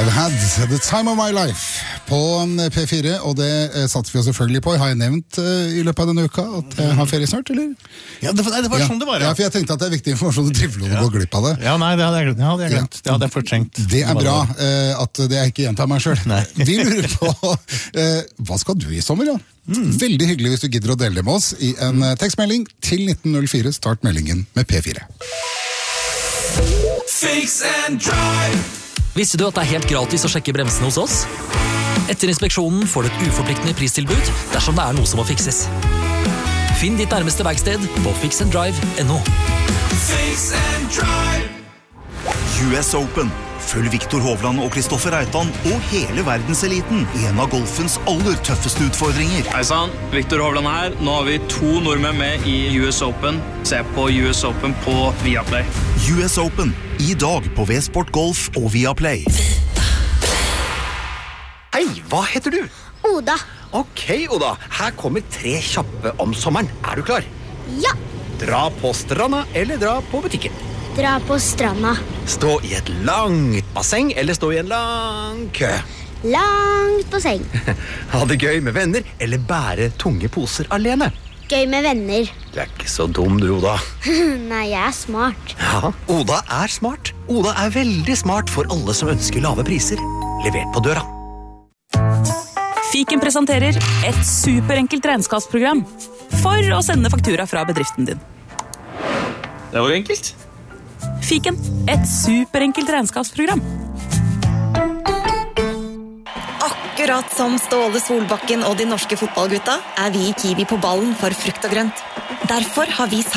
I've had the time of my life på P4, og det satte vi jo selvfølgelig på. Har jeg nevnt I løpet av denne uka at jeg har ferie snart, eller? Ja, det var sånn det var, ja. Ja, for jeg tenkte at det viktig informasjon å trivle og gå glipp av det. Ja, nei, det hadde jeg glemt. Det hadde jeg fortrengt. Det bra at det jeg ikke gjentar meg selv. Vi lurer på, hva skal du I sommer, ja? Veldig hyggelig hvis du gidder å dele det med oss I en tekstmelding til 1904. Start meldingen med P4. Fix and drive. Visste du at det helt gratis å sjekke bremsene hos oss? Etter inspeksjonen får du et uforpliktende pristilbud dersom det noe som må fikses. Finn ditt nærmeste verksted på fixanddrive.no. Fix and drive. US Open. Følg Viktor Hovland og Kristoffer Reitan og hele verdenseliten I en av golfens aller tøffeste utfordringer. Hei sann, Viktor Hovland her. Nå har vi 2 nordmenn med I US Open. Se på US Open på Viaplay. US Open. I dag på V-Sport Golf og Viaplay. Hei, hva heter du? Oda. Ok, Oda. Her kommer 3 kjappe om sommeren. Du klar? Ja. Dra på stranda eller dra på butikken? Dra på stranda. Stå I et langt basseng eller stå I en lang kø? Langt basseng. Ha det gøy med venner eller bære tunge poser alene? Gøy med venner. Du ikke så dum du, Oda. Nei, jeg smart. Ja, Oda smart. Oda veldig smart for alle som ønsker lave priser. Levert på døra. Fiken presenterer et superenkelt regnskapsprogram for å sende faktura fra bedriften din. Det var enkelt. Fiken, et superenkelt regnskapsprogram. Akkurat som Ståle Solbakken og de norske fotballgutta vi I Kiwi på ballen for frukt og grønt. Derfor har vi